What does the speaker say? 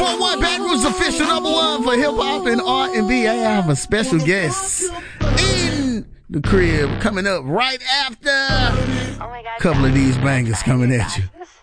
94.1 Baton Rouge official number one for hip hop and R&B. I have a special guest in the crib coming up right after a couple of these bangers coming at you.